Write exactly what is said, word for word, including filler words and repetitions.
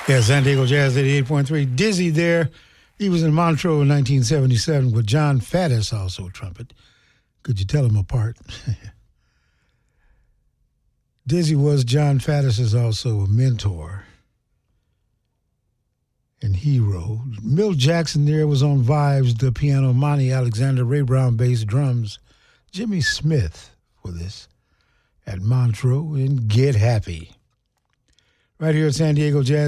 Yeah, San Diego Jazz eighty-eight point three. Dizzy there. He was in Montreux in nineteen seventy-seven with John Faddis, also trumpet. Could you tell them apart? Dizzy was John Faddis's also a mentor and hero. Milt Jackson there was on vibes, the piano, Monty Alexander, Ray Brown bass, drums, Jimmy Smith for this at Montreux, and Get Happy. Right here at San Diego Jazz.